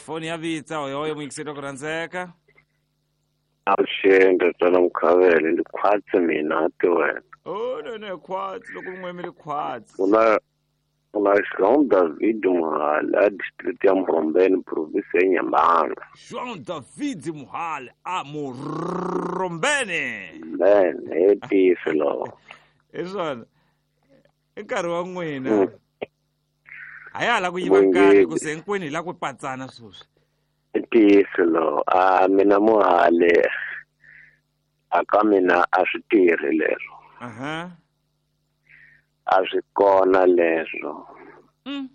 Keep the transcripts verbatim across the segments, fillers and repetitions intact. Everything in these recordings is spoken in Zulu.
foni ya Vitsa oyoyo muikiseta kuranzeka. Awushenda tsala mkhavele ndikhwatse mina ati wena. Oh no no khwatsi loko ngwemile khwatsi. Una una João David Muhala district ya Mrombeni province ya Nyambanga. João David Muhala a Mrombeni. Man, hetise lo. Esona. Enkarhi wa n'wina. Ayala ku yiva nkarhi ku senkweni la ku patsana sweswi. Hetise lo. Ah mina Muhale aka mina a swi tirhi lero. Aha. A swi kona leswo. Mm.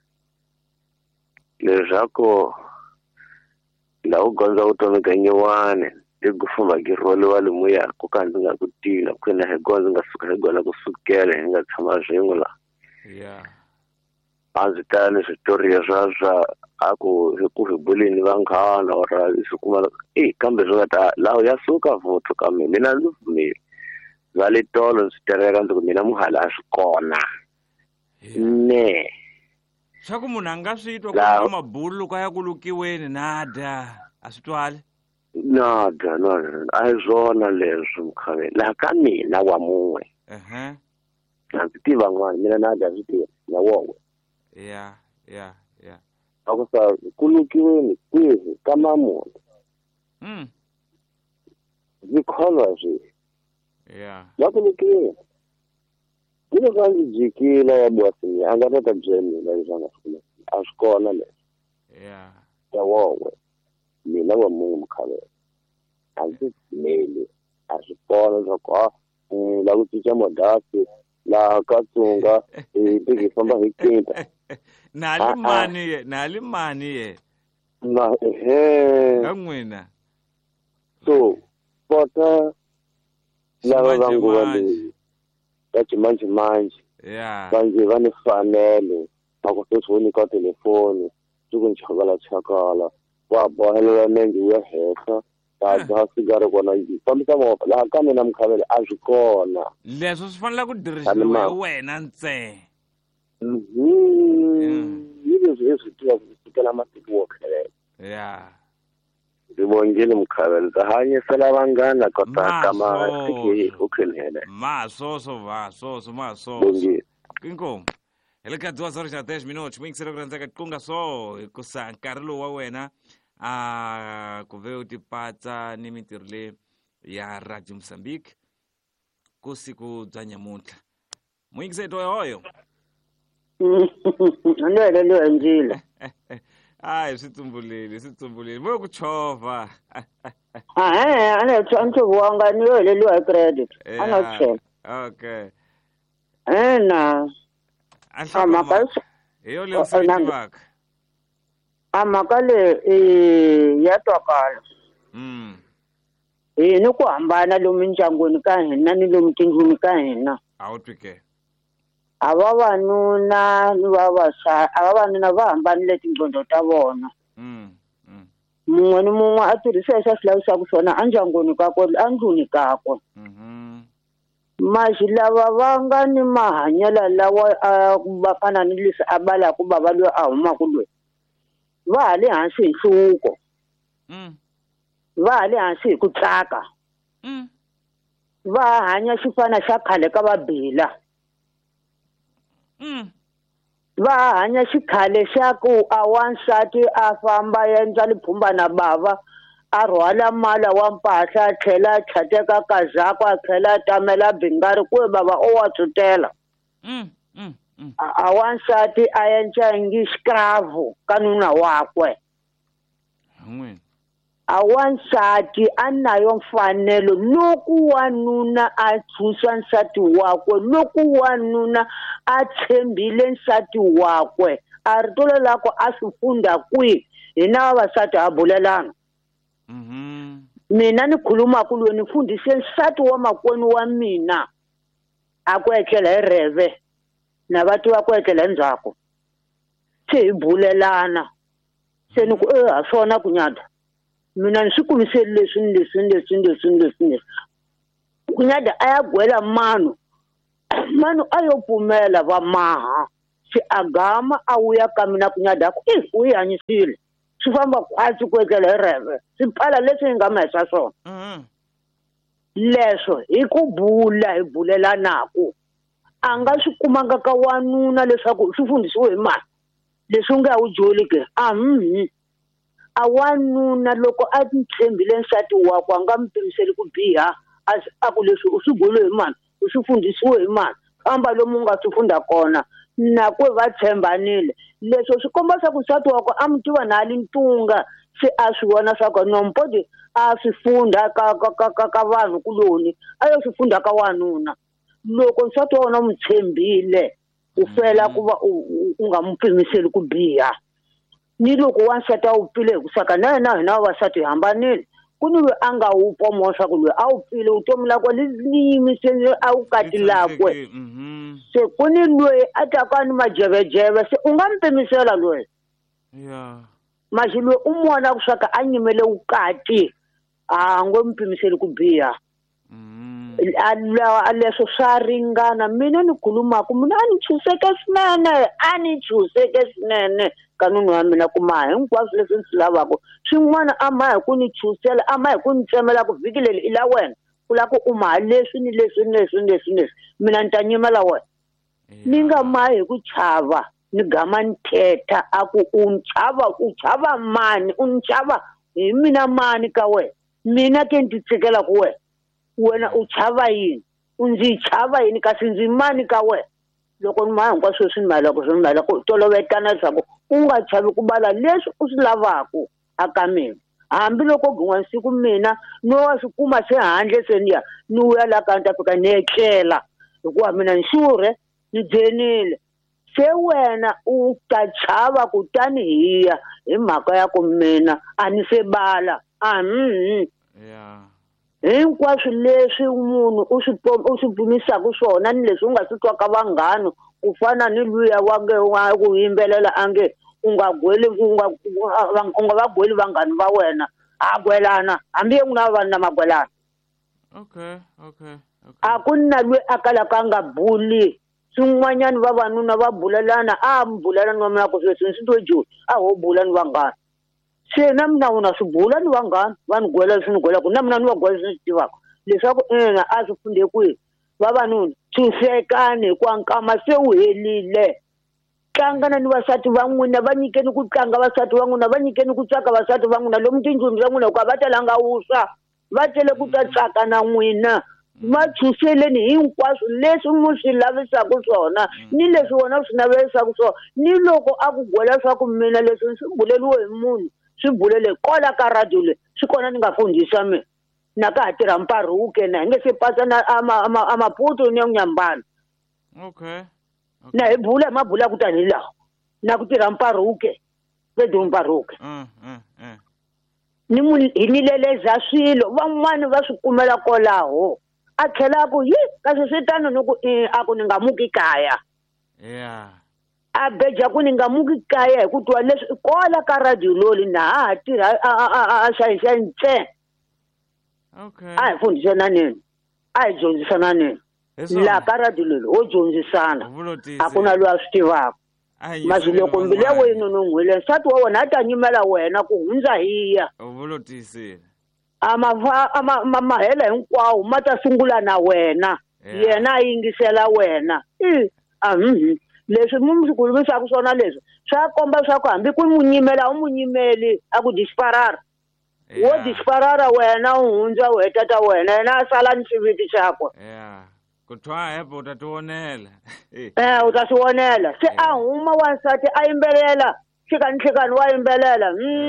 Leswaku la u gondza vutomi ka nyuwane ku famba ki roliwa lomuya ku ka ndzi nga ku tina ku na he gondza nga suka he gona ku sukela hi nga tshama zwin'we la. Yeah. A ndzi ta ni switori swa swa a ku hi ku hi bulini vanghana ora swi kuma eh kambe swi nga ta la ya suka vuthu ka mina mina ndzi vumile. Vale tolo ndzi tereka ndzi ku mina Muhala a swi kona. Ne. Swa ku munhu a nga swi twa ku ka mabulu loko ya ku lukiweni nada a swi twali. Nada nada a hi zwona leswi mkhavela la ka mina wa mun'we. Ehe. A ndzi tiva n'wana mina nada swi tiva na wowe. Yeah yeah yeah. A ku sa ku lukiweni kwihi ka mamuti. Mm. Ndzi kholwa swi. Yeah. Loko lukiweni. Ndzi ka ndzi jikile ya bwasini a nga ta ta byela la izanga swi a swi kona leswi. Yeah. Ya wowe. Mina wa munhu mkhavela. A ndzi mele a swi kona swa ku la ku cinca modasi la Katsonga eh tiki famba hi kinta. Nali mani ye nali mani ye. Na ehe. Ngwina. So pota lava vangu vale ya chimanje manje. Yeah. Banje vani fanele akutosoni ka telefoni tuku nchakala chakala wa bohelela nenge ya hehla ta ba sigara kona yi fambisa mo la ka mina mkhavele a swi kona. Leswo swi fanele ku dirisiwa wena ntse. Mhm. Yibe swi tiva ku sikela matiko wo khelela. Yeah. Ngibongile mkhavela zahanyisela vangana kota kama tiki ukhenele. Ma so so va so so ma so. Kinko. Ele ka duas horas na dez minutos, muito será grande que kunga so ku sa nkarhi lowu wa wena a ku ve u tipatsa ni mitirho ya Radio Mozambique ku siku bya nyamuntlha. Muingiseto hoyo. Ndele lo njile. Ai switumbulile switumbulile mo ku chova. Ah eh ana tsanto wanga ni le lo credit. Ana che. Okay. Eh na. Ama kaso. Eyo le usibaka. Ama kale eh yatwakala. Mm. Eh ni ku hambana lomu ndyangwini ka hina ni lomu tindlwini ka hina. Awutwike. Ava vanuna ni vavasati ava vanuna va hambanile tindzondo ta vona. Mm. Mm. Mun'we ni mun'we a tirhisa leswi a swi lavisaka swona a ndyangwini kakwe a ndlwini kakwe. Mhm. Maxi lava va nga ni mahanyelo lawa a va fana ni leswi a bala ku bava loyi a humaka loyi va ha le hansi hi nhluvuko. Mm. Va ha le hansi hi ku tsaka. Mm. Va hanya xifana xa khale ka vabila. Mm. Va hanya xikhale xa ku a wansati a famba endla liphumba na bava a rhwala mala wa mpahla a tlhela a tlhateka kazako a tlhela a tamela bingari ku bava o wa tsutela. Mm. Mm. Mm. A wansati a endla ngi xkravu ka nuna wakwe. Ngwini. A wansati a nayo mfanelo loko wanuna a thusa nsati wakwe loko wanuna a tshembile nsati wakwe a ri tolo lako a swi funda kwi hina vavasati ha bulelana. Mhm. Mina ni khuluma ku lo ni fundise nsati wa makwenu wa mina a ku etlela hi reve na vati va ku etlela ndzhaku se hi bulelana se ni ku eh ha swona ku nyada mina ni swi kumiseli leswi ni leswi ni leswi ni leswi ni leswi ni ku nyada a ya gwela manu manu a yo pfumela va maha se agama a wuya ka mina ku nyada ku eh u yi hanyisile swi famba kwatsi ku etlela hi rheve swi pfala leswi hi nga mi hesa swona leswo hi ku bula hi bulelanaku a nga swi kumanga ka wanuna leswaku swi fundisiwe hi mani leswi nga wu joli ke a mhm a wanuna loko a tshembile nsati wakwe a nga mi pimiseli ku biha a ku leswi u swi bule hi mani u swi fundisiwe hi mani famba lomu nga swi funda kona nakwe va tshembanile leswo swi komba swa ku nsati wakwe a mi tiva na hali ntunga se a swi vona swa ku nompodi a swi funda ka ka ka ka vanhu kuloni a yo swi funda ka wanuna loko nsati wa wena u mi tshembile u fela ku va u nga mu pimiseli ku biha ni loko wansati a wu pfile hi ku saka na yena hina vavasati hi hambanile ku ni loyi a nga wu pomosa ku loyi a wu pfile vutomi lakwe li yimisele a wu kati lakwe se ku ni loyi a taka ni majevejeve se u nga mi pimisela loyi maxi loyi u mona ku swaka a nyimele vukati a ngo mi pimiseli ku biha a leswo swa ringana mina ni khulumaku mina a ni chuseke swinene a ni chuseke swinene ka nunu wa mina ku maha hinkwaswo leswi ni swi lavaka swin'wana a maha hi ku ni chusela a maha hi ku ni tsemela ku vhiki leri i la wena ku lava ku u maha leswi ni leswi ni leswi ni leswi ni leswi mina ni ta nyimela wena ni nga maha hi ku chava ni gama ni thetha a ku u ni chava u chava mani u ni chava hi mina mani ka wena mina ke ni ti tshikela ku wena wena u chava yini u ndzi chava yini kasi ndzi mani ka wena loko ni maha hinkwaswo swi ni malaka swi ni malaka ku tolovetana leswaku u nga chavi ku bala leswi u swi lavaku aka mina hambiloko gin'wana siku mina no wa swi kuma se handle se ni ya ni wuya la ka ni ta fika ni etlela hikuva mina ni xurhe ni dzenile se wena u ta chava kutani hiya hi mhaka ya ku mina a ni se bala a mhm hinkwaswo leswi munhu u swi u swi bumisaka swona ni leswi u nga swi twa ka vanghana ku fana ni luya wa nge wa ku yimbelela a nge u nga gweli u nga u nga va gweli vanghana va wena a gwelana hambi ye n'wina vanhu na magwelana okay okay a ku na loyi a kalaka a nga buli swin'wanyani vavanuna va bulelana a mi bulelani wa mina ku sweswi ni swi twe joni a ho bula ni vanghana se na mina una swi bula ni vanghana va ni gwela leswi ni gwelaku na mina ni va gwela leswi ni swi tivaka leswaku ina a swi funde kwihi vavanuna chusekani hikuva nkama se wu helile tlangana ni vasati va n'wina va nyikeni ku tlanga vasati va n'wina va nyikeni ku tsaka vasati va n'wina lomu tindzumi ta n'wina hikuva va telanga wuswa va tele ku ta tsaka na n'wina va chuseleni hinkwaswo leswi mu swi lavisaka swona ni leswi wona swi navelisaka swona ni loko a ku gwela swa ku mina leswi swi buleliwe hi munhu swi bulele kola ka radio le swi kona ni nga fundisa mina na ka ha tirha mparuke na hi nge se pasa na amaputo ni ya nyambana okay na hi bula hi mabula ku tani laha na ku tirha mparuke bedroom mparuke ni mu hi ni leleza swilo van'wani va swi kumela kolaho a tlhela ku yi kasi swi tano ni ku a ku ni nga muki kaya yeah a beja ku ni nga muki kaya hi ku twa leswi kola ka radio loli na ha tirha a xayisa ntsena okay a hi fundisana nini a hi dyondzisana nini la ka radio loli ho dyondzisana a ku na loyi a swi tivaka masi loko mbile wena non'wile nsati wa wena a ta nyimela wena ku hundza hiya uvulotisile ama mahela hinkwawo ma ta sungula na wena yena a yingisela wena i a mhm leswi mu swi kulumisaka swona leswi swa komba swa ku hambi ku munyimela u munyimeli a ku disparara wo disparara wena u hundza u heta ta wena yena a sala ni xiviti xakwe yeah kuthiwa hepo u ta tionela eh u ta swi vonela se a huma wansati a yimbelela xikani xikani wa yimbelela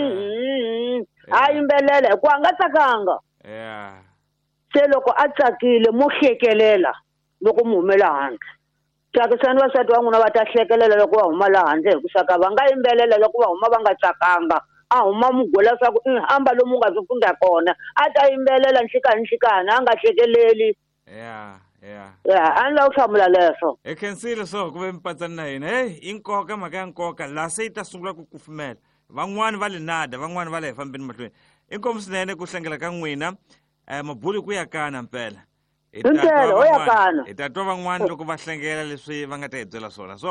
a yimbelela hi ku a nga tsakanga yeah se loko a tsakile mu hlekelela loko mu humela handle tsakisani vasati va n'wina va ta hlekelela loko va huma laha handle hi ku saka va nga yimbelela loko va huma va nga tsakanga a huma mu gwela swa ku i hamba lomu nga swi funda kona a ta yimbelela nxikani nxikani a nga hlekeleli yeah yeah yeah a ni la ku hlamula leswo hi khensile so ku ve mipatsani na hina heyi i nkoka mhaka ya nkoka laha se yi ta sungula ku kufumela van'wani va le nada van'wani va le hi fambeni mahlweni inkomu swinene ku hlengela ka n'wina um mabuli ku ya kana mpela impela u ya kana hi ta twa van'wani loko va hlengela leswi va nga ta hi byela swona so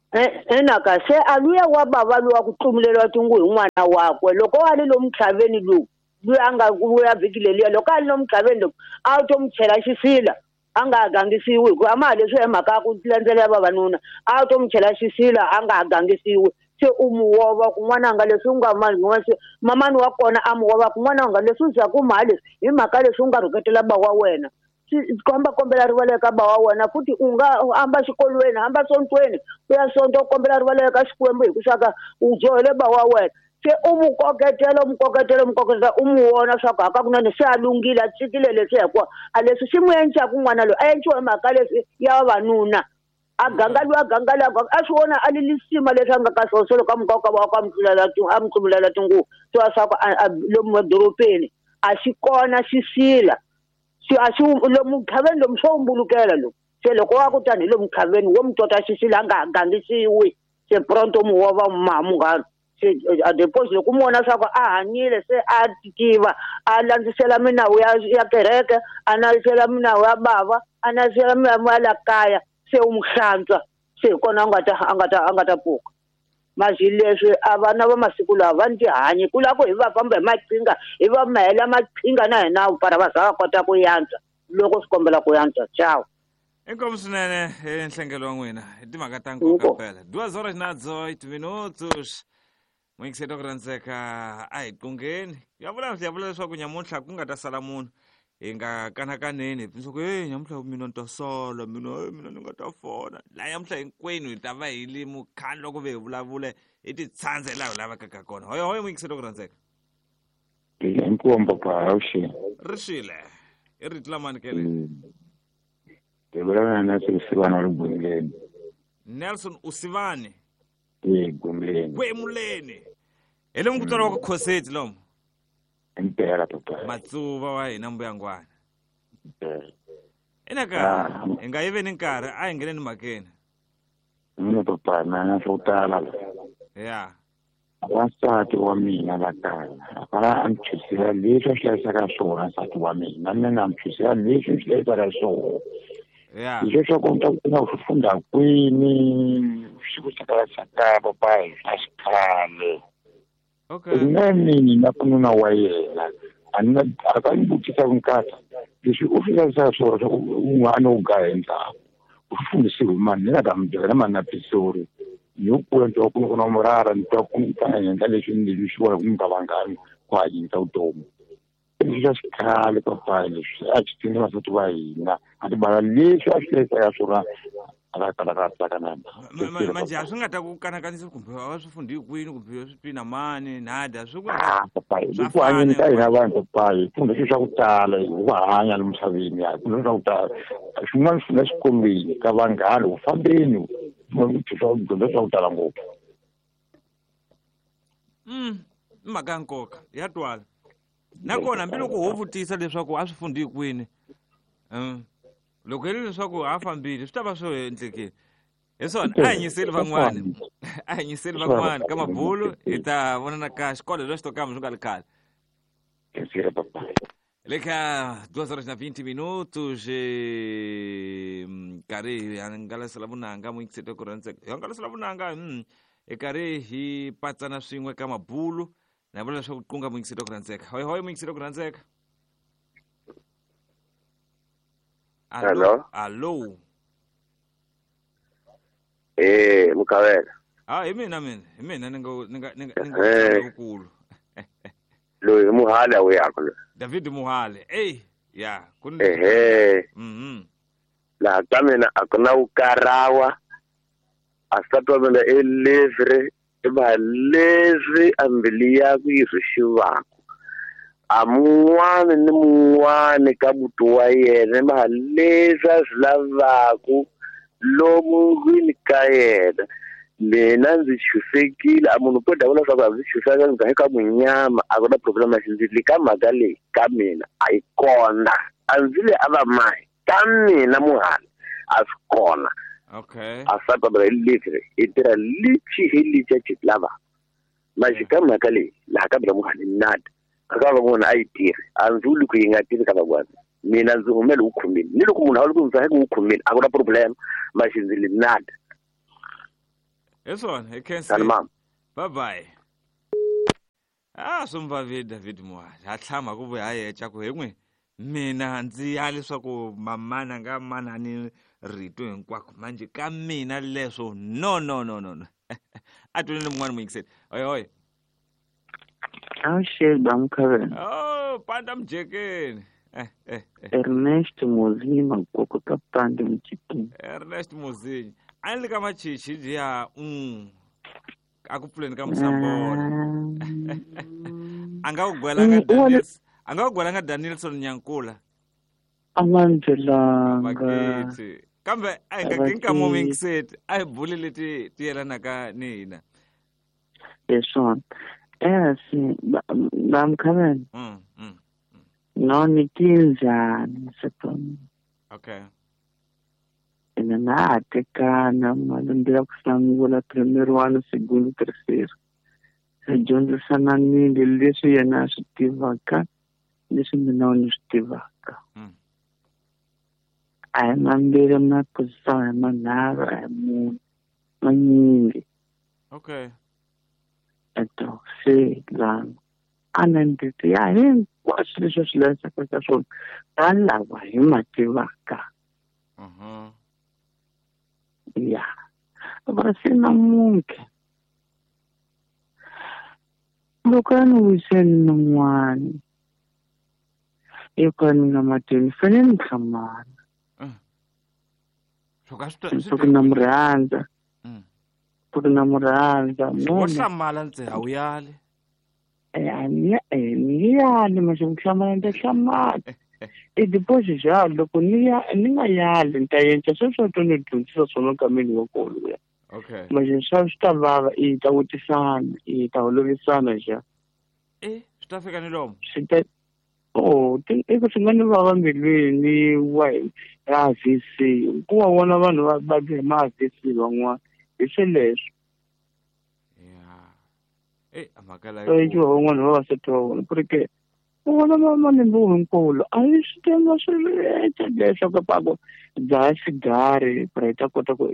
enaka se aluya wa baba lo wa kutlumulela tungu hi n'wana wakwe loko a le lo mtlhaveni lowu loyi a nga vuya vhiki leliya loko a le lo mtlhaveni lowu a to mchela xisila a nga gangisiwi hikuva ma leswi hi mhaka ku landzelela vavanuna a to mchela xisila a nga gangisiwi se u muwova kun'wana nga leswi nga mali mamani wa kona a muwova kun'wana nga leswi za ku mali hi mhaka leswi nga rhuketela ba wa wena komba kombela rivala eka ba wa wena futhi u nga amba xikolweni amba sontweni u ya sonto kombela rivala eka xikwembu hi ku xaka u dyohele ba wa wena se u mu koketela mu koketela mu koketela u mu wona swa ku haka kunene se a lunghile a tshikile leswi hikuva a leswi xi mu endla kun'wana loyi a endliwa hi mhaka leswi ya vavanuna a gangaliwa gangala a swi vona a lilisima leswi a nga ka swona loko a mukoka va ka mutlulela a mutlulela tinguvu so a swa ku lomu madorobeni a xi kona xisila si a xi lomu khaveni lomu swo umbulukela lo se loko wa ku tani lomu khaveni wo mutota xisila nga gangisiwi se pronto mu wova mamu ngalo se a deposit loko mu vona swa ku a hanyile se a tiva a landzisela minawu ya ya kereke a landzisela minawu ya bava a landzisela minawu ya la kaya se u muhlantswa se kona a nga ta a nga ta a nga ta puka masi leswi a vana va masiku lawa va nti hanyi ku lava ku hi va famba hi maqhinga hi va mahela maqhinga na hina para va za va kota ku yantswa loko swi kombela ku yantswa ciao inkomu swinene hi nhlengelo wa n'wina hi timhaka ta nkoka phela duas horas na dezoito minutos mwingiselo ku rhandzeka a hi qungeni ya vula ya vula leswaku nyamuntlha ku nga ta sala munhu hi nga kanakaneni hi ku hey nyamuntlha mina ni ta sala mina mina ni nga ta fona la nyamuntlha hinkwenu hi ta va hi li mukhani loko ve hi vulavule hi titshandze laha hi lavaka kona hoyo hoyo mwingiselo ku rhandzeka inkomba pa awuxi ri xile i riti lamani kele ke vulavula na Usivani Gumleni Nelson Usivani e Gumleni Gwemuleni ele mkutswari wa Khoseti lomo impela papa Matsuva wa hina mbuyangwana enaka inga yive ni nkarhi a hi ngeleni makeni no papa na swo tala ya wasati wa mina la kaya akala amchusela leswi hlayisaka swona nsati wa mina mina amchusela leswi hlayisaka swona ya leswi swa ku ta ku funda kwini swi ku tsakala tsaka papa hi xikhale okay nani na kununa wa yena ana akangibukisa nkata leswi u fika swona un'wana u gayenza u fundisiwe mani na kambyela mana pisori yo kwento ku kuna murara nto ku tanya leswi ndzi swiwa ku ngavangani kwa yinta utomo leswi swa xikhale papa leswi a xitini vasati va hina a ti bala leswi a swi lesa ya swona ala kala ka tsaka na manje a swi nga ta ku kanakanisa kumbe a swi fundi kwini kumbe swi pina mani nada swi ku papa ku hanya ka hina vanhu papa kumbe swi swa ku tala ku hanya lomu misaveni ya kumbe swa ku tala swin'wana swi na xikolweni ka vanghana u fambeni swa swa ku tala ngopfu mm mhaka nkoka ya twala nakona hambi loko ho vutisa leswaku a swi fundi kwini um loko hi leswaku a fambile swi ta va swo endlekile hi swona a hi yiseli van'wana a hi yiseli van'wana ka mabulu hi ta vonana ka xikolo leswi to kama swi nga le khale Sira papa leka duas horas na vinte minutos e kari hangalasela vunanga mwingisete ku rhandzeka hangalasela vunanga mm e kari hi patsana swin'we ka mabulu na vula leswaku qunga mwingisete ku rhandzeka hoyo hoyo mwingisete ku rhandzeka Hello allo eh Mukavela ah hi mina mina hi mina ninga ninga ninga ukulu loyi muhale awu yakho lo David Muhale eh ya kun eh mhm la kamena akona ukarawa asatwa bela elevre ba levre ambilia ku yirishivako amuwane ni muwane ka buto wa yena ma leza zilavaku lomu gwini ka yena mina ndzi chusekile a munhu poda vona swa ku ndzi chusaka ndzi ka munyama a kona problem ya xindzili ka mhaka leyi ka mina a yi kona a ndzi le ava mai ka mina muhali a swi kona okay a sa ta ba litre i tira lichi hilicha chitlava maji ka mhaka leyi la ka bela muhali nada aka va munhu a yi tiri a ndzi lu ku yi nga tiri ka vagwana mina ndzi humele u khumile ni loko munhu a lu ku ndzi ku khumile a kona problem ma xindzili nada Esona, I can Tani say. mama. Bye bye. Ah, Sumbavi David Moa. Atlama ku haye cha ku hengwe. Mina ndzi ya leswaku mamana nga mana ni rito hinkwako manje ka mina leswo no no no no no. Atulele mngwana muyingiseli. Oy oy. Awusheli bamkhabela. Oh, panda mjekeni. Eh eh eh. Ernest Mozima koko kapande mchikini. Ernest Mozinyi. Ani kama chichi dia mm. Akupuleni kama Msambona. Anga ugwela nga Daniels. Anga ugwela nga Danielson Nyankula. Amanzelanga. Bakithi. Kambe ayingakinka moming set ay buli leti tiyelana ka nina. Yeson. Eh si bamkhabela. Mm mm. No nikinjani sepon. Okay. Ina na atekana malundira kusangula primeiro ano segundo terceiro. Sejonda sana nindi leswi yena switivaka leswi mina ni switivaka. Mm. Aya mambiri makusa manaro aya munhu manyingi. Okay. Eto se lana ananditi ya hinkwaswo leswi swi lavisaka ka swona ta lava hi ma tivaka. Mhm. Ya va se namuntlha loko a ni wiseni n'wana eka ni nga matini fanele ni hlamala loko na mu rhandza loko na mu rhandza wo hlamala ndzi a wu yali a ni ni yali ma xo hlamala ni ta hlamala i diposi jalo loko ni ya ni nga yali ni ta endla sweswo to ni dyondzisa swona ka mini wa koluya. Okay. Manje swa swi ta vava i ta vutisana i ta holovisana ja. Eh, swi ta fika ni lomu. Swi ta oh eka swi nga ni vava mbilwini wa ya V C ku wa vona vanhu va va bi ma V C van'wana hi sweleswo. Yeah. Eh, amakala So yi wa van'wana va va se to vona ku ri ke vona mama ni mbuhi nkulu a yi swi tema swi eta leswaku pako dza sigari ku ta kota ku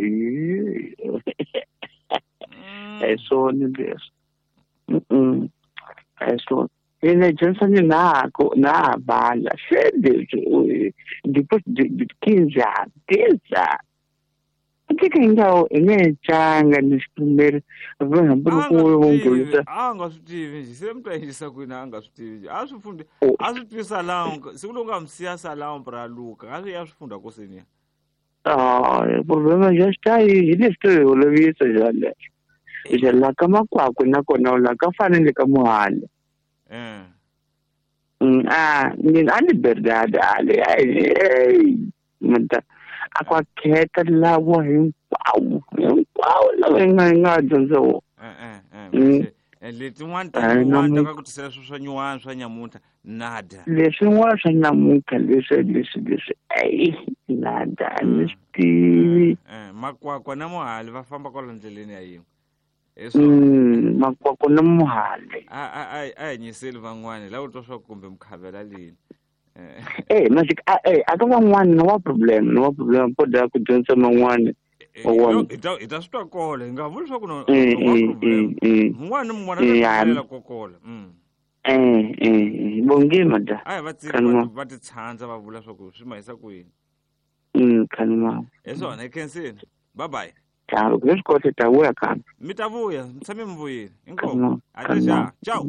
eh so ni leswo mm eh so ene Johnson na ko na bala shede ndipo kinza kinza Kika ingawa inechanga nisipumere vana mbulukuwe wongolisa anga switivi nje semtayisa kwina anga switivi aswifunde aswitwisa lawo sikulunga msiyasa lawo para luka asu yaswifunda kosenia ah problema já está aí ele está olovisa jale jala kama kwakwe nakona la ka fanele ka muhale eh mm ah ni ani verdade ale ai mata akwa kheta lawo hinkwawo hinkwawo lawa nga nga dyondza eh eh eh leti n'wana ta ka ku tisela swo swa nyuwana swa nyamuntlha nada leswin'wana swa namuntlha leswi leswi leswi ai nada a ni swi tivi eh makwakwa na muhali va famba kwala ndleleni ya yin'we mm makwakwa na muhali a a a hi nyiseli van'wana la u twa swa kumbe mukhavela lini eh magic eh aka van'wana no wa problem no wa problem poda ku dyondza man'wana ita ita swi twa kola nga vuli swa ku no problem n'wana mun'wana a tlela kokola mm eh eh bonge mada ai va tsi va ti tshandza va vula swa ku swi mahisa ku yini mm kanima esona ekensini bye bye Ciao, che scuote ta vuoi a casa? Mi ta vuoi, mtsami mvuyi. Inkomo. Atisha. Ciao.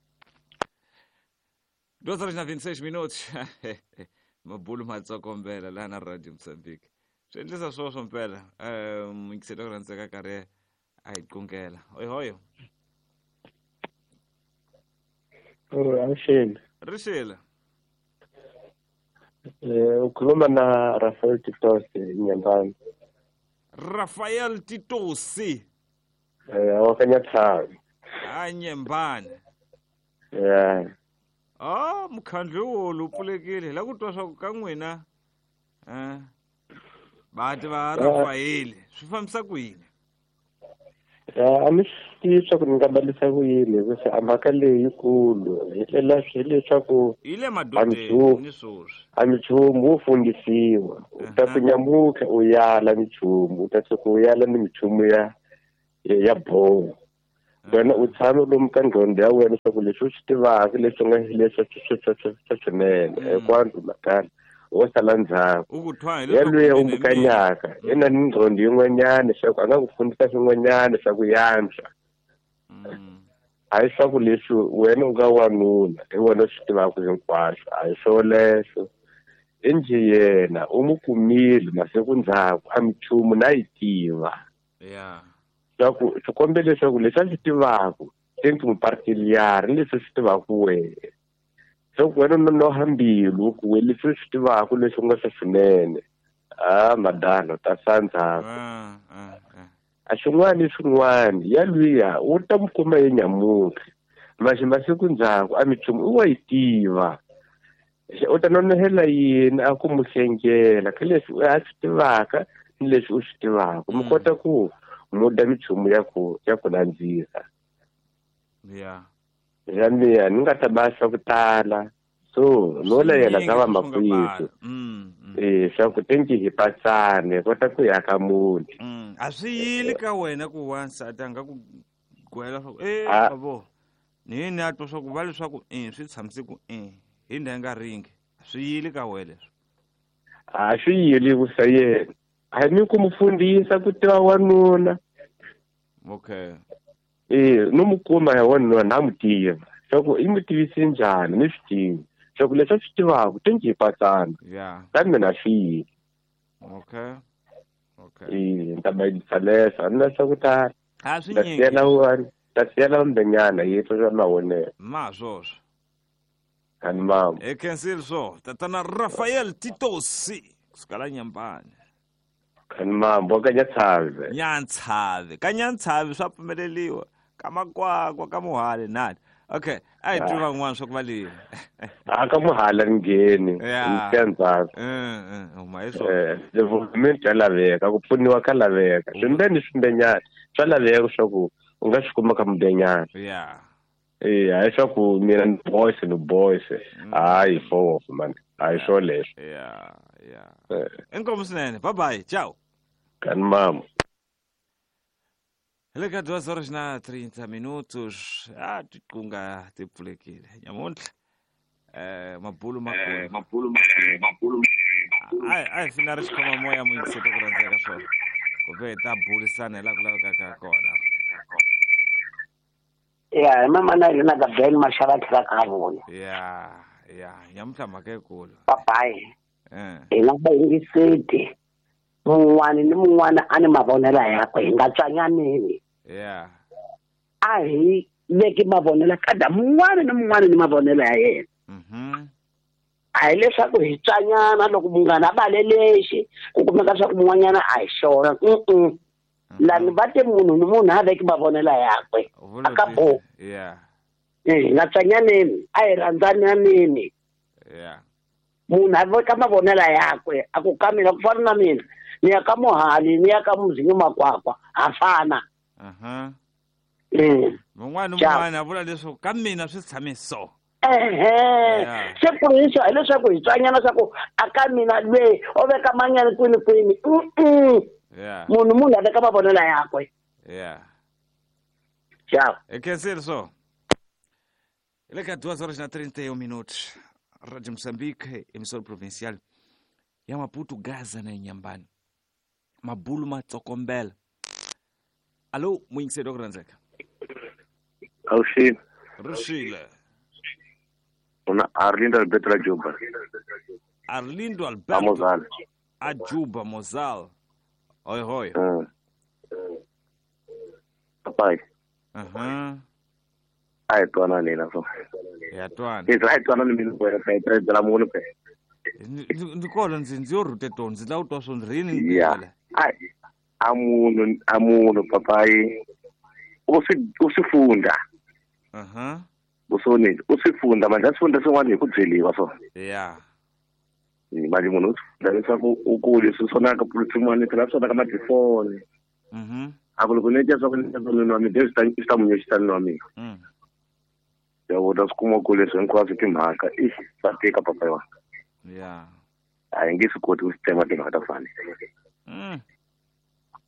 doze horas na vinte e seis minutos. Mabulu matsokombela la na Radio Mozambique. Swi endlisa swo swo mpela. Eh mukiselo ku randzeka kare a hi kungela. Oi hoyo. Oh, Asheni. Rishela. Eh ukhuluma na Rafael Titosi Nyambani. Rafael Titosi. Eh awafanya thavi. Ah Nyembani. Yeah. Ah mkhandlu wo lupulekile la kutwa swa ka n'wina. Eh. Bati va Rafael. Swi fambisa ku yini? Ya amisi swa ku ningabalisa ku yini bese amhaka leyi yikulu hilela swi leswaku ile madodeni ni swoswi amichumu ufundisiwa utakunyamuka uyala michumu utatsuku uyala ni michumu ya ya boho wena u tshame lomu ka nqondo ya wena leswaku leswi u swi tivaka leswi nga leswi swinene hinkwanto makala wo sala ndzhaku yalweyo u bukanyaka i na ni nqondo yin'wanyana leswaku a nga ku fundisa swin'wanyana swa ku yantswa a hi swa ku leswi wena u nga wanuna i wena swi tivaka hinkwaswo a hi swo leswo i njhe yena u n'wi kumile masiku ndzhaku a minchumu na yi tiva swa ku swi kombela leswaku leswi a swi tivaka se ni mupartiliari leswi swi tivaka wena swa ku wena no no hambilu ku we leswi swi tivaka leswi u nga swi swinene a madalo ta sandza a xin'wana swin'wana ya luya u ta n'wi kuma hi nyamuka maxi masiku ndzhaku a minchumu u wa yi tiva u ta nonohela yini a ku mu hlengela ka leswi a swi tivaka ni leswi u swi tivaka mi kota ku mu da minchumu ya ku ya ku landzisa ya ya mina ni nga ta ba swa ku tala so no layela ka va makwetsu eh swa ku tenki hi patsane kota ku ya ka muti a swi yili ka wena ku wansati a nga ku gwela swa ku eh babo ni ni atwa swa ku va leswaku eh swi tshamise ku eh hi ndzi nga ringi swi yili ka wena leswi a swi yili ku sa yena a ni ku mu fundisa ku tiva wanuna okay eh no mu kuma ya wanuna na mu tiva swa ku i mu tivisi njhani ni swi tivi swa ku leswi swi tivaka tenki hi patsana ya ka mina swi yili okay okay eh ntabayisa lesa na swa ku ta a swi nyingi ta wani ta tsela mbenyana yethu swa mawonelo ma swoswo kani mama e cancel so tatana Rafael Titosi kusukala Nyambane kani mama boka nyatsave nyantsave ka nyantsave swa pfumeleliwa ka makwakwa ka muhale nani okay ai tu van'wana swa ku valini a ka muhala ngeni ntsendzaka eh eh uma eso eh development ya laveka ku pfuniwa ka laveka swimbeni swimbenyana swa laveka swa ku u nga swi kuma ka mbenyana yeah eh hayi swa ku mina ni boys ni boys hayi for man hayi swo leswo yeah yeah enkomo sinene bye bye ciao kani mama le ka duas horas na trinta minutos ah tiqunga tipfulekile nyamuntlha eh mabulu makulu mabulu mabulu ai ai fina ri xikoma moya mu yingiseta ku rhandzeka swona ku ve ta bulisana la ku laveka ka kona ya mama na yona ka ben mashara ka ka vona ya ya nyamuntlha mhaka yikulu papai eh ina ba yingisete mun'wana ni mun'wana a ni mavonelo yakwe hi nga tsanyaneni yeah a hi veki mavonelo kada mun'wana ni mun'wana ni mavonelo ya yena mhm a hi leswaku hi tsanyana loko munghana a bale lexi ku kumeka swa ku mun'wanyana a hi xona mm lani va te munhu ni munhu a veki mavonelo yakwe a ka bo yeah eh hi nga tsanyaneni a hi rhandzananeni yeah munhu a veka mavonelo yakwe a ku ka mina ku fana na mina ni ya ka muhali ni ya ka muzinyo makwakwa a fana aha eh mun'wana mun'wana a vula leswo ka mina swi tshame so ehe se ku hiswa hi leswaku hi tswanyana swa ku a ka mina lwe o veka manyana kwini kwini mm yeah munhu munhu a veka mavonelo yakwe yeah ciao e che senso ele ka duas horas na trinta e um minutos Rádio Moçambique emissora provincial ya Maputo Gaza na Nyambane mabulu matsokombela allo muyingiseri okurandzeka awushile rushile una Arlindo Alberto Juba Arlindo Alberto Mozal Ajuba Mozal oi hoi mm papai aha ai twana nina so ya twana is right twana ni minu kwa sai tres de la mulu pe ndikolo ndzi ndzi yo rute to ndzi la utwa swo ndrini yeah ai amunhu amunhu papai usi usifunda aha usoni usifunda manje asifunda swin'wana hi ku byeliwa so yeah manje munhu usifunda leswaku ukule swisonaka pulutsimani phela swona ka madifoni mhm akulu kunete swa ku ntsona mi devi sta sta munyo xitani wa mina mm ya voda skuma kule swi hinkwaswo timhaka i swa tika papa wa yeah a hi nge swi koti ku swi tema timhaka ta fani mm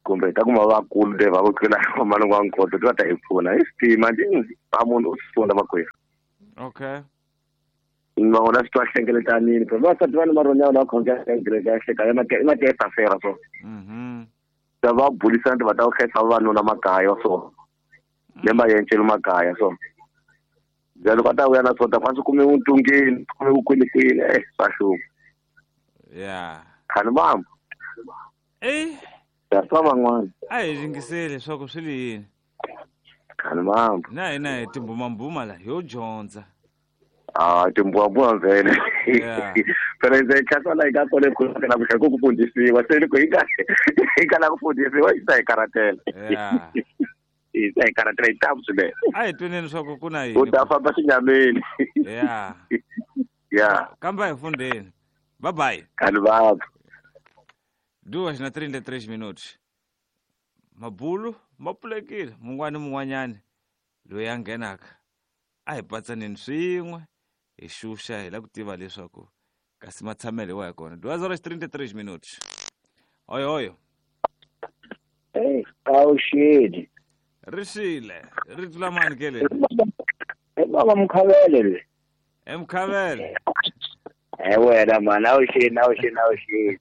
kumbe ta kuma vakulu le va ku tlula mali wa nkoto ti va ta hi pfuna hi stima ndi va munhu u sifunda makwerhu. Okay. Ngibona sitwa hlengeletani phela basati bani maronya na khonja hlengeleta hleka ya mate mate efera so. Mhm. Ta va bulisa ndi va ta khetha vanhu na makaya so. Lemba yenchelo makaya so. Jalo ka ta uya na sota kwansi kume untungeni kume ukwelekile eh sashu. Yeah. Khani mama. Eh. Ya twa ngwana. Ai ringisele swako swili yini. Khani mama. Na ina timbuma mbuma la yo dyondza. Ah, timbumbu vele. Yeah. Pero nze chasa la ika kole kuna kusha kufundisiwa sele ko ika ika la kufundisiwa isa ikaratela. Yeah. Isa ikaratela itabu le. Ai twene swako kuna yini. Udafa basi nyameni. Yeah. Yeah. Kamba ifundeni. Bye bye. Khani baba. Duas na trinta e três minutos. Mabulu, mapulekile, mungwani mungwanyani. Loyi a nghenaka. A hi patsaneni swin'we, hi xuxa hi la ku tiva leswaku kasi matshamele wa hi kona. Duas horas trinta e três minutos. Oyo oyo. Hey, awu shit. Rishile, ri tlula mani ke le? E baba Mkhavele le. E Mkhavele. Eh wena man, awu shit, awu shit, awu shit.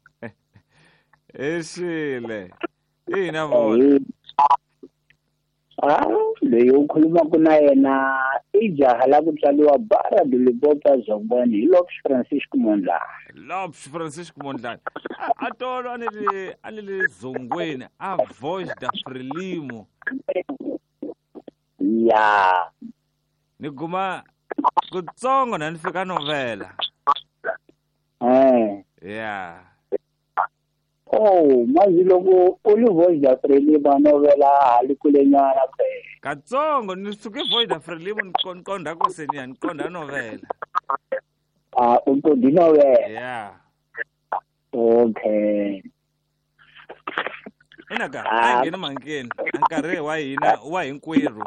Eshile. Ina vona. Ah, leyi ukhuluma kuna yena ijaha la ku tsaliwa bara Dilibota Zongwani hi Lopes Francisco Mondlane. Lopes Francisco Mondlane. A tolo anele anele Zongweni a voice da Frelimo. Ya. Ni guma kutsongo na nifika novela. Eh. Yeah. Oh, mazi loko uli voice da Frelimo novela hali kule nyana pe. Katsongo ni suke voice da Frelimo nkonda ko senia nkonda novela. Ah, unto di novela. Yeah. Okay. Ina ka, ai ngena mankeni. Ankare wa hina wa hinkwerhu.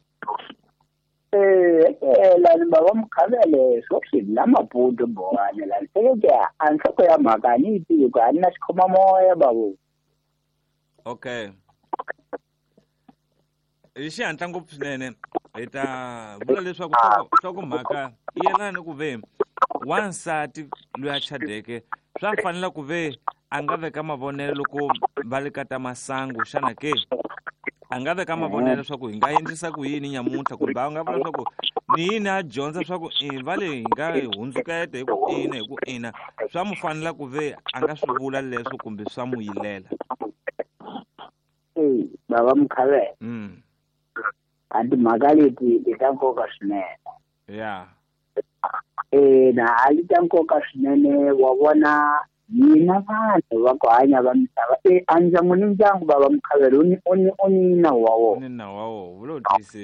Eh, eh la ni baba Mkhavele sokuthi lamabhudo bone la seke anhloko ya mhaka ni itivi ku ani na xikhoma moya babo. Okay. Hi xihatla ngopfu swinene hi ta vula leswaku swa ku mhaka yelana ku ve wansati loyi a chadeke swa fanele ku ve a nga veka mavonelo loko va le ka ta masangu xana ke a nga veka mavonelo leswaku hi nga endlisa ku yini nyamuntlha kumbe a nga vula leswaku ni yini a dyondza leswaku i va le hi nga hundzuketa hi ku ina hi ku ina swa mu fanela ku ve a nga swi vula leswo kumbe swa mu yilela. Eh baba Mkhavele. Mm. Anti mhaka leti ti ta nkoka swinene. Yeah. Eh na hali ta nkoka swinene wa vona hina vanhu va ku hanya va misava e andyangu ni ndyangu baba Mkhavele uni uni uni na wawo uni na wawo vulo tisi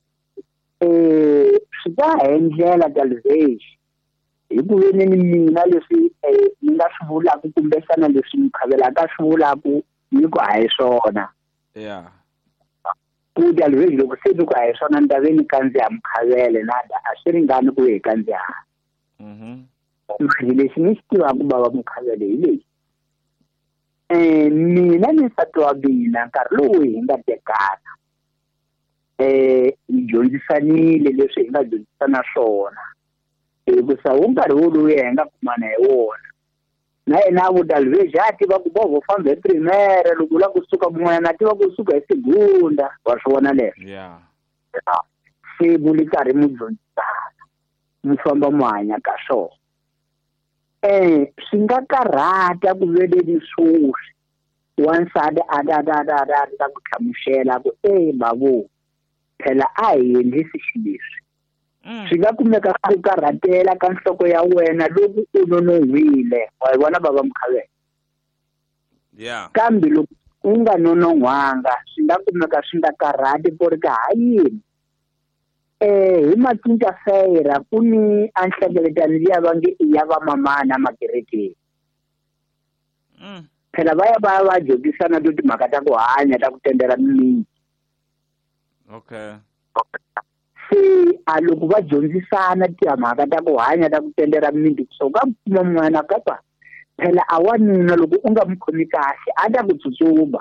eh swi ta endlela talveji hi ku ve ni mina leswi ni nga swi vulaka kumbe sana leswi Mkhavele a ka swi vulaka ni ku a hi swona. Yeah. Ku talveji loko se ni ku a hi swona ni ta ve ni kandziya Mkhavele nada a swi ringani ku hi kandziya. Mhm. Lexi ni xi tivaka baba Mkhavele hi lexi eh mina ni nsati wa mina nkarhi lowu hi nga tekana eh hi dyondzisanile leswi hi nga dyondzisana swona hikusa wu nkarhi wolowo hi nga kumana hi wona na yena a vutalveji a tiva ku bova u famba hi primere loko u lava kusuka mun'wana a tiva ku suka hi segunda wa swi vona leswo. Yeah. Se vuli karhi mu dyondzisana mu famba mu hanya ka swona. Eh swi nga karhata ku vele leswi wansati a da da da da da ku hlamusela ku eh babu phela a hi endlisi xileswi swi nga kumeka ku karhatela ka nhloko ya wena loko u nonohwile wa vona baba Mkhavele. Yeah. Kambe loko u nga nonohwanga swi nga kumeka swi nga karhati ku ri ka hayini eh hi macinca feyira ku ni anhlengeletani liya va nge i ya va mamana makerekeni. Mm. Phela va ya va va dyondzisana to timhaka ta ku hanya ta ku tendela mimiti. Okay. Se a loko va dyondzisana timhaka ta ku hanya ta ku tendela mimiti so ka kuma n'wana kapa phela a wanuna loko u nga mu khomi kahle a ta ku tsutsuma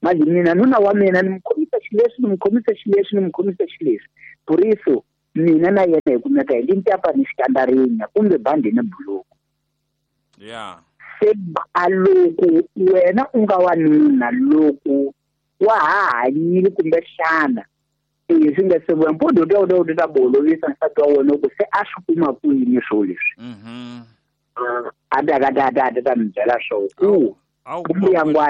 manje mina nuna wa mina ni mkhomisa xileswi ni mkhomisa xileswi ni mkhomisa xileswi puriso mina na yena hi kumeka hi lintapa ni xikandarinya kumbe bandi ni buluku yeah se aloko wena u nga wanuna loko wa ha hanyile kumbe xana e swi nga se vona bodo do do do ta bolovisa nsati wa wena ku se a swi kuma ku yini swo leswi mhm ada ga da da da mbyela swo ku kumbe yangwa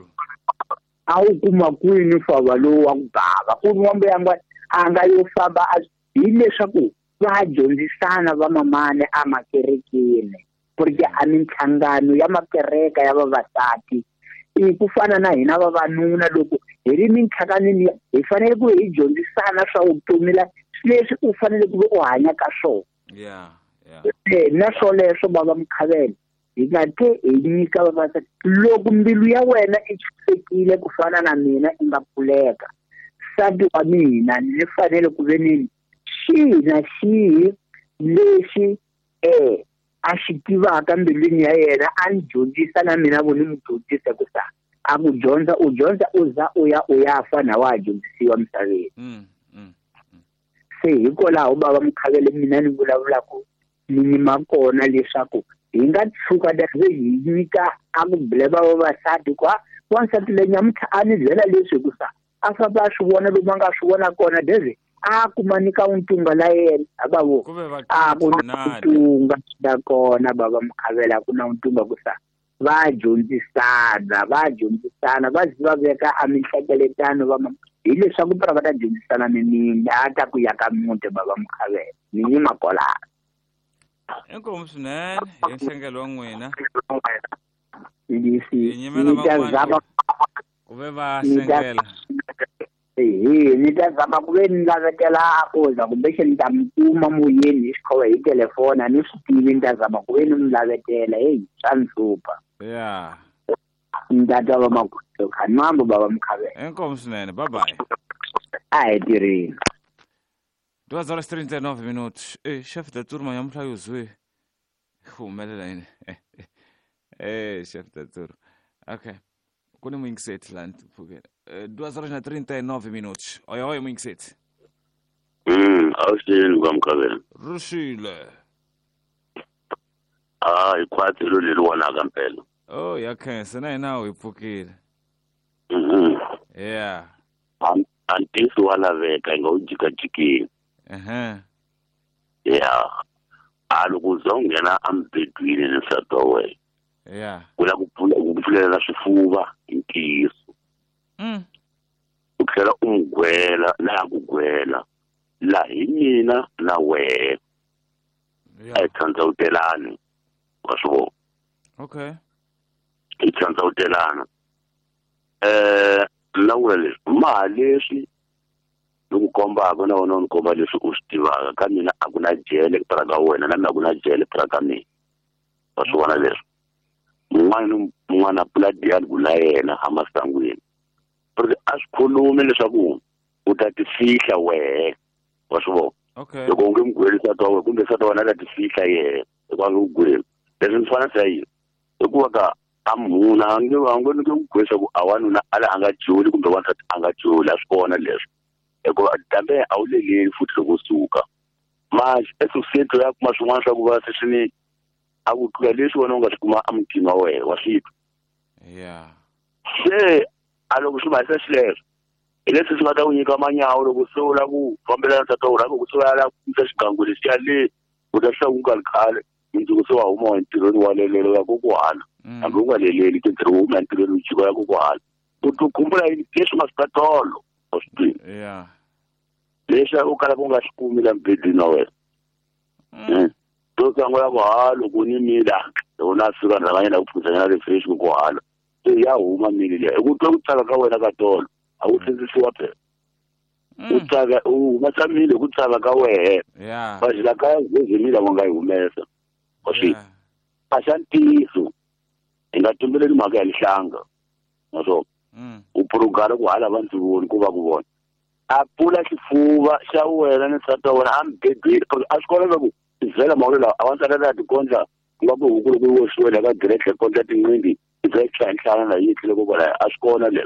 a u kuma ku yini fava lo wa ku bava ku nombe yangwa anga yo famba hi leswaku va dyondzisana va mamane a makerekeni porque a mintlangano ya makereka ya vavasati i ku fana na hina vavanuna loko hi ri mintlhanganini hi fanele ku hi dyondzisana swa vutomi la leswi u fanele ku u hanya ka swona yeah yeah na swo leswo bava Mkhavela hi nga te hi nyika vavasati loko mbilu ya wena i chisekile ku fana na mina i nga pfuleka sati wa mina ni fanele ku ve ni xina xihi lexi eh a xi tivaka mbilwini ya yena a ni dyondzisa na mina vo ni n'wi dyondzisa ku sa a ku dyondza u dyondza u za u ya u ya fa na wa dyondzisiwa misaveni mm mm se hikwalaho bava Mkhavela mina ni vulavula ku ni nyima kona leswaku hi nga tshuka leswi hi nyika a ku bleba vavasati kwa wansati le nyamutlha a ni byela leswi ku sa a famba a swi vona lomu a nga swi vona kona dezi a kumanika untunga la yena abavo a ku na untunga da kona bava Mkhavela ku na untunga ku sa va dyondzisana va dyondzisana va zi va veka a mihlekeletano va hi leswaku para va ta dyondzisana mina a ta ku yaka muti bava Mkhavela ni nyima kolana enkomo swinene hi nhlengelo wa n'wina lisi ni ta zama ku ve va hlengela eh ni ta zama ku ve ni lavetela akoza kumbe xi ni ta mukuma moyeni hi xikhowa hi telefona ni swi tivi ni ta zama ku ve ni mi lavetela hey swa ni hlupha yeah ni ta twa va makuto khanwambo bava Mkhavela enkomo swinene bye bye a hi tirheni duas horas e trinta e nove minutos. Eh, chefe da turma, eu me usei. Humelela yini. Eh, chefe da turma. Okay. Kuni mwingset land phukela. Eh, duas horas e trinta e nove minutos. Oya oya mwingset. Mm, awusini kwaMkhavela. Rushile. Ah, ikhwathi lo leli wona kampela. Oh, yakhe, sena nawe iphukile. Mhm. Yeah. Am antisi wala veka ngawujika jikini. Uh-huh. Yeah. Alukuzwa ungena ambedwini nesati wa wena. Yeah. Kula kuphula ukuphulela swifuva inkiso. Mm. Ukhela umgwela la kugwela la hi mina na wena. Yeah. Ayithandza utelani. Washo. Okay. Ayithandza utelana. Eh, lawule mali leswi lokukomba bona wona unikomba leswi u swi tivaka ka mina a ku na jele kutara ka wena na mina a ku na jele kutara ka mina wa swi vona leswi mun'wana mun'wana puladi ya ku na yena a masangwini porque a swi khulumi leswaku u ta ti fihla wehe wa swi vona okay loko u nge mugwelisa twa wena kumbe sa ta wena ta ti fihla yehe hikuva nge ugweli leswi ni fana sa yini hikuva ka a munhu a nge a nge nge mugwelisa ku a wanuna ala a nga joli kumbe wansati a nga joli a swi vona leswi hikuva dambe a wu leleli futhi loko suka manje esusetho ya kuma swin'wana swa ku va se swi ni a ku tlula leswi wena u nga swi kuma a mutini wa wena wa switwa yeah se a loko swi va se swileswo hi leswi swi nga ta ku nyika manyawu loko se u lava ku fambelana nsati wa wena ku se u ya lava ku yisa xigangu lexiya le u ta hlaya ku nkarhi khale mundzuku se wa huma wa entirhweni wa lelelo ya kokwala hambi u nga leleli tintirho wo huma entirhweni u chiko ya kokwala u tikhumbula leswi nga swi ta tolo wa swi twi yeah leswi u kala ku nga swi kumi la mbedweni na wena um to sangula ku ha loko ni mila loko na fika ndzhanganyana ku pfukisanyana refresh ku ku hala se ya huma mili liya i ku twa ku tsaka ka wena ka tolo a wu sindzisiwa phela u tsaka u humesa mili ku tsaka ka wehe yeah va xila ka zezimila va nga yi humesa wa swi a xa ntiyiso hi nga tumbeleli mhaka ya lihlanga naswona u purugala ku hala va ndzi voni ku va ku vona a pfula xifuva xa wena ni nsati wa wena a mbedweni a swi kona loko vhela maholo lawa a wansati la tikondla ku va ku huku loko yi woxiwela ka direct kondla tinqindi i za yi tlhantlhana la yi tlhele ko kwalaya a swi kona leswi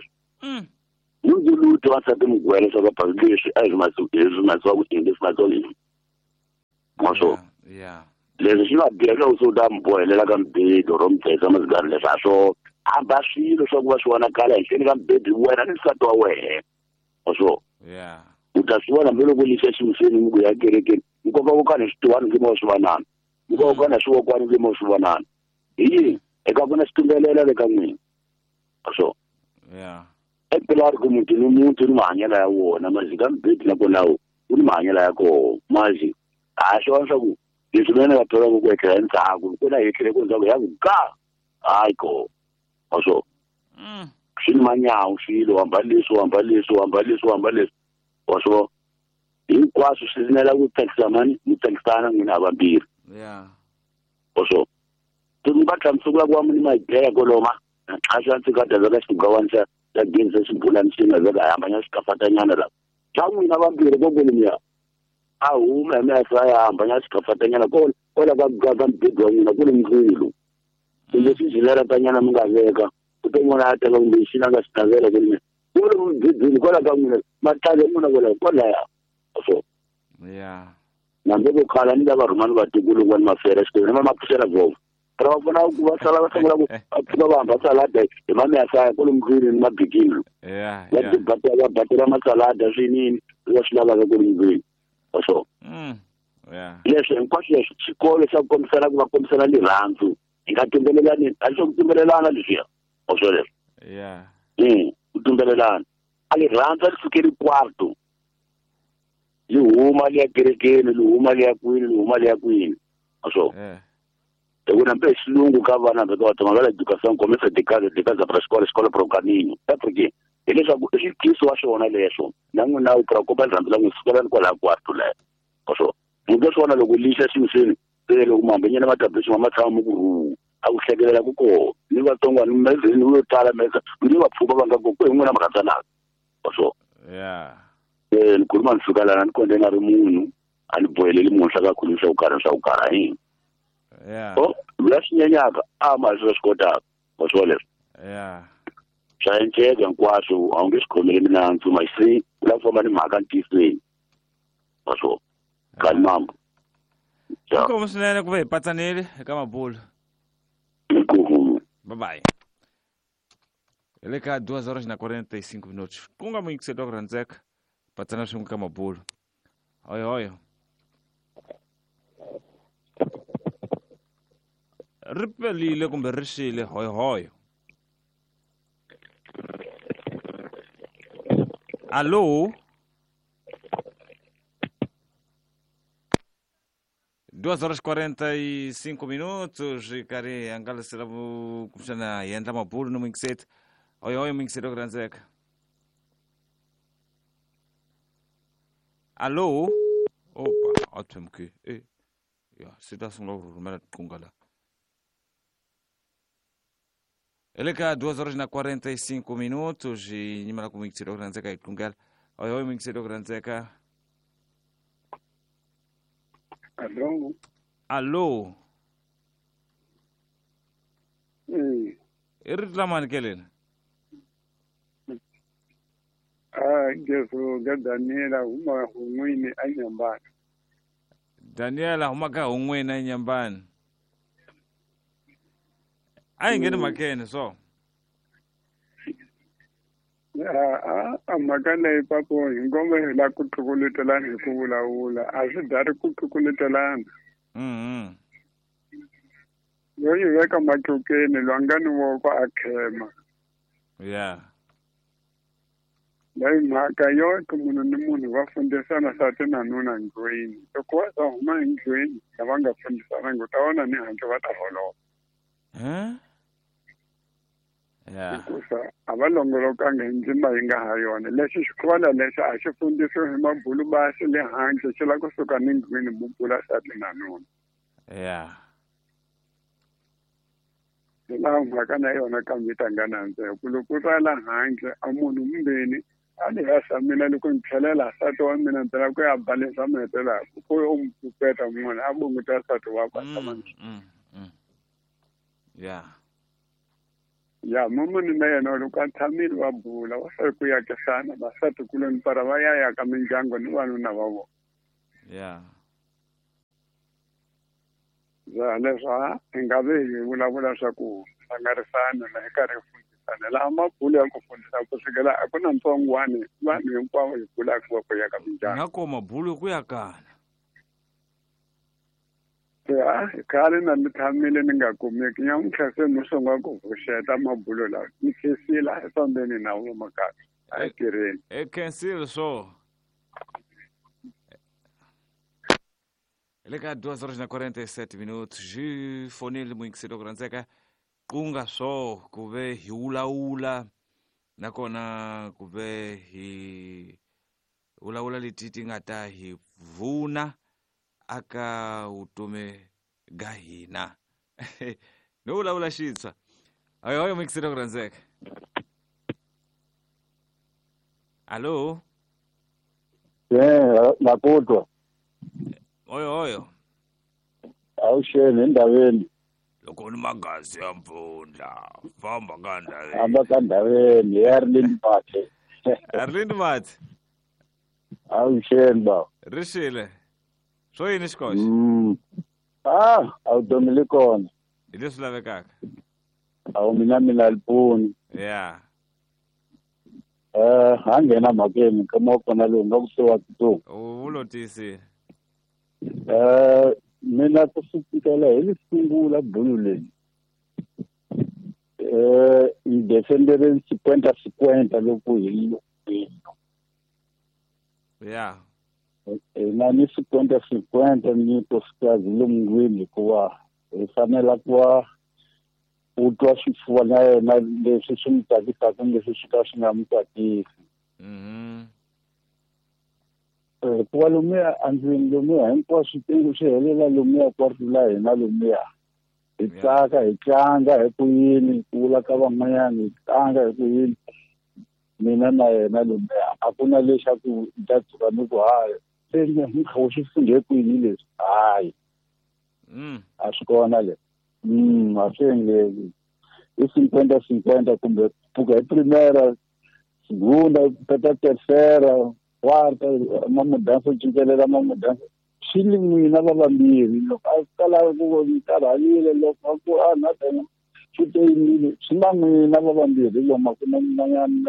Mm. Nuzuluto wasate mugwele soka pazilishi azimasu ezimasu ku English matoli. Maso. Yeah. Lezi shina bheka usuda mbhoelela kambedo romthetho amazigari lesasho ambashilo sokuba shona kala ehleni kambedo wena nisato wehe. Maso. Yeah. Utasiwana mbele kulisha shimseni mgu ya kereke. Ngoba ukana situwana ngimo shwanana. Ngoba ukana shuwa kwani ngimo shwanana. Iyi ekabona situmbelela lekamini. Maso. Yeah. Epilar kumuntu numuntu nimanyela yawona mazika mbedi lapho lawo unimanyela yakho mazi ashonsa ku lesibene kathola kukwekela entsako kuona yekhele kwenzako yakuka ayiko aso mm shini manyawo shilo hambaliso hambaliso hambaliso hambaliso aso ikwaso sizinela ku taxa mani mutaxana ngina abambiri yeah aso tumbatha msukula kwami nimayibheka koloma naxasha nsikade zakasigawanisa lagenza simbulani singaza hamba nyasikafatanyana la jamina bambiri bobulinya awu meme asayahamba nyasikafatanyana ko kola kaga mbidwa mina kulimkhulu ukuthi izilera tanyana mungaveka utomona ata ngishina ngasinazela kulime kulo mbidini kola kamina matale muna kola kola ya so yeah nambe bokhala ni laba romani batikulu kwani mafere sikole nama maphusela vovo Pero bona ukuba sala basengula ku aphuka bamba salada imama yasaya kulumkhulu nimabhikini yeah yeah batela batela masalada shinini uyasilala kulumkhulu so mm yeah leshe nkwashe sikole sakomsela kuba komsela liranzu ingatumbelela alisokutumbelelana lisiya so le yeah eh utumbelelana aliranzu lisukeli kwarto lihuma liya kerekeni lihuma liya kwini lihuma liya kwini so yeah Una vez lungo cavana da tua magari educação começa de casa de casa para escola escola para o caminho é porque ele já ele quis o acho na leso não não preocupa tanto lá escola com lá quarto lá so mundo só na logo lisha sim sim ele o mambe nyana matabishi mama tsamu ku akuhlekelela kuko ni vatsonga ni meze ni utala meza ni vapfuba vanga ku kwengwe na makatsana so yeah eh ni kuruma nsukala ni konde na rumunhu ani boyeleli munhla kakhulu sha ukara sha ukara yini yeah oh lasinyanyaka amazo skota osole yeah chayenteka nkwaso awungesikhomele mina ntu mayisi lapho mani maka ntisweni aso kalmambo ja como sinene ku ve patsanele eka mabulu bye bye ele ka duas horas na quarenta e cinco minutos kunga muito cedo granzeka patsana shungu ka mabulu oyo oyo ripelile kumbe rishile hoyo hoyo alô duas horas quarenta e cinco minutos e cari angala será kumshana yenda mabulu no mingset hoyo hoyo mingset ogranzeka alô opa atwemke eh ya sida sunga rumela kungala Ele cá duas horas na quarenta e cinco minutos e nimala com mixer o granzeca e kungal. Oi oi mixer o granzeca. Alô. Alô. Hum. Erit la man kelen. Ah, geso ga Daniela uma humwini anyambana. Daniela uma ka humwini anyambana. Ai ngene makene so. Ah ah magana ipapo ngome la kutukuletelana kubula ula asidari kutukuletelana. Mhm. Yoyi weka makukeni lwangani woko akhema. Yeah. Lai maka yoke munhu ni munhu vafundisana sati na nuna ndlwini. Loko va ta huma endlwini lava nga fundisana ngutaona ni hanke va ta holova. Huh? Yeah. Kusa avalongolokanga ndzima yi nga ha yona leswi xikolo lexi a xi fundisiwe hi mabulu basi le handle xi la kusuka ni ndlwini bubula sati na nuna. Yeah. Laha mhaka na yona kambe tangana ntseko loko ra la handle a munhu mbeni a ni yasa mina loko ni tlhelela sati wa mina ndzi la ku ya balisa metelaka ko yo mpupeta munhu a bunguta sati wa Mm, mm, mm. Yeah. ya mamoni na yena loko a tshamile va bula va swi ku yakisana vasati kuloni para va ya yaka mindyangu ni vanuna va vona ya za leswa hi nga vi hi vulavula swa ku hlangarisana na hi karhi hi fundisana laha mabulo ya ku fundisa ku fikela a ku na ntsongwani vanhu hinkwavo hi bulaka va ku yaka mindyangu nako mabulo ku yakana ya khale na ni tshamile ni nga kumeki nyamuntlha se ni sungula ku vuxeta mabulo lawa ni khensila esondeni na wo makaya a tirheni e khensile so le ka duas horas na quarenta e sete minutos ji fonile muingiselo kurandzeka qunga so ku ve hi wulaula nakona ku ve hi wulaula leti ti nga ta hi vuna aka vutomi ga hina no vulavula xitshwa ayo ayo muingiselo kurandzeka allo yeah nakutwa oyo oyo awusheni endabeni loko ni magazi ya mpfundla famba ka ndhaweni hamba ka ndhaweni Erlin Mathe Erlin Mathe awusheni ba rishile swo yini xikoxe mm ah awudomile kona hi leswi lavekaka awu mina mina lipuni ya eh hangena makeni kama kona lo ngakusewa kuto uvulotisile eh mina kusukela hi sungula bulu leyi eh i defendere cinquenta cinquenta loko hi ya na ni cinquenta cinquenta ni tosikazi lomngwini kuwa hi fanela kuwa u twa swifuwa na yena leswi swi n'wi tsakisaka leswi swi ka swi nga n'wi tsakisi mhm kuva lomuya a ndlwini lomuya hinkwaswo switengu swi helela lomuya kwarhula hina lomuya hi tsaka hi tlanga hi ku yini ku vula ka van'wanyana hi tlanga hi ku yini mina na yena lomuya a ku na lexi a ku ta tshuka ni ku hayi se ni kha u swi funde kwini leswi hayi a swi kona le mm a swi endleki i cinquenta cinquenta kumbe pfuka hi primera segunda peta tercera quarta mamudanso cincelela mamudanso swi ni n'wina va vambirhi loko a kala ku karhalile loko a ku a na tena swi te yimile swi na n'wina va vambirhi loma ku na mun'wanyana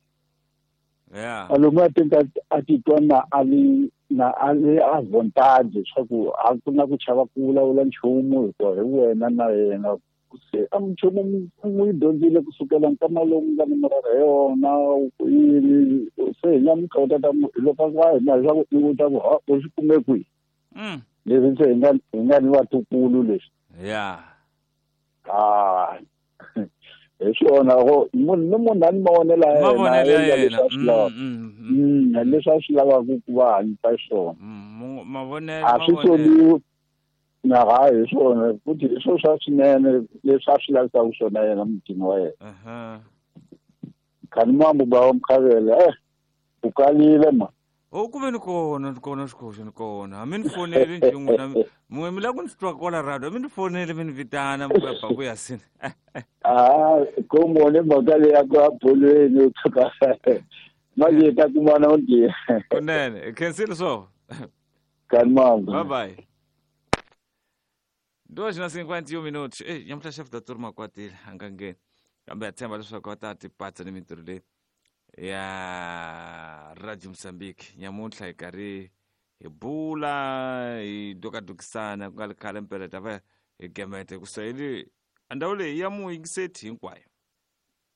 ya alomu a teka a titwa na a li na a li avantage swa ku a ku na ku chava ku vulavula nchumu hikuva hi wena na yena se a nchumu n'wi dyondzile kusukela nkama lowu nga ni mirara hi yona yini se hi nga mi kawutata loko va hina leswaku i vuta ku ha u swi kume kwihi leswi se hi nga hi nga ni vatukulu leswi ya ah hi swona ko munhu ni munhu a ni mavonelo ya mavonelo ya yena mm leswi a swi lavaka ku va hanyisa swona mavonelo a swi tsoniwi na hayi hi swona futhi hi swo swa swinene leswi a swi lavisaka swona yena mutini wa yena khani mambo bawa mkhavele eh u kalile ma o ku ve ni kona ni kona xikoxo ni kona mi ni fonele njin'we na mwe mi la ku ni twa kola radio mi ni fonele mi ni vitana mukapa ku yasini ah ko mone magale ya ku apolweni u tsuka mali ta ku mana undi kunene cancel so khani mambo bye bye dois na cinquenta e um minutos eh nyamuhla chef da turma kwatile angangeni kambe athemba leswaku watati patsa ni mintirho leyi ya Radio Mozambique nyamuhla hi karhi hi bula hi dokadokisana ku nga li khale mpela ta va hi gemete ku sayili andhawu leyi ya muyingiseti hinkwayo